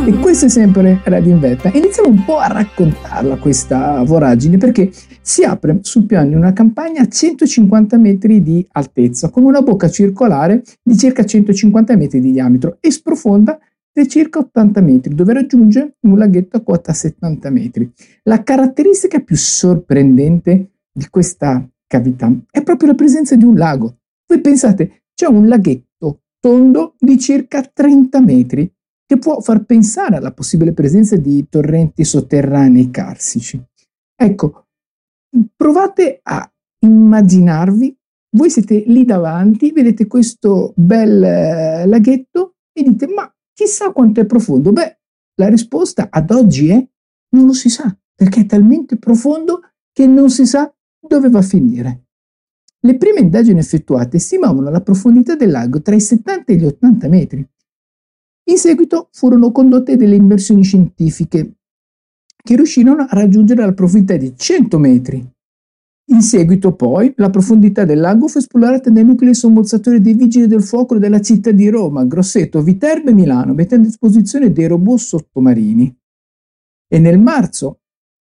E questo è sempre Radio Invetta. Iniziamo un po' a raccontarla questa voragine, perché si apre sul piano di una campagna a 150 metri di altezza, con una bocca circolare di circa 150 metri di diametro e sprofonda di circa 80 metri, dove raggiunge un laghetto a quota 70 metri. La caratteristica più sorprendente di questa cavità è proprio la presenza di un lago. Voi pensate, c'è un laghetto tondo di circa 30 metri, che può far pensare alla possibile presenza di torrenti sotterranei carsici. Ecco, provate a immaginarvi, voi siete lì davanti, vedete questo bel laghetto e dite, ma chissà quanto è profondo. Beh, la risposta ad oggi è non lo si sa, perché è talmente profondo che non si sa dove va a finire. Le prime indagini effettuate stimavano la profondità del lago tra i 70 e gli 80 metri. In seguito furono condotte delle immersioni scientifiche che riuscirono a raggiungere la profondità di 100 metri. In seguito poi la profondità del lago fu esplorata dai nuclei sommozzatori dei Vigili del Fuoco della città di Roma, Grosseto, Viterbo e Milano, mettendo a disposizione dei robot sottomarini. E nel marzo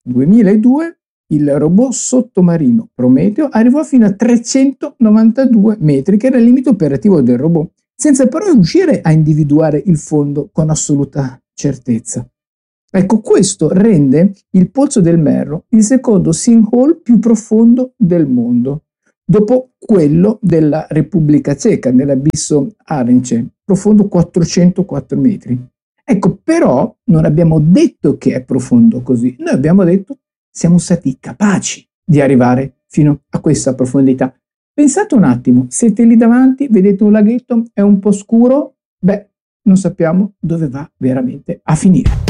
2002 il robot sottomarino Prometeo arrivò fino a 392 metri, che era il limite operativo del robot, senza però riuscire a individuare il fondo con assoluta certezza. Ecco, questo rende il Pozzo del Merro il secondo sinkhole più profondo del mondo, dopo quello della Repubblica Ceca, nell'abisso Arence, profondo 404 metri. Ecco, però non abbiamo detto che è profondo così, noi abbiamo detto siamo stati capaci di arrivare fino a questa profondità. Pensate un attimo, siete lì davanti, vedete un laghetto, è un po' scuro, beh, non sappiamo dove va veramente a finire.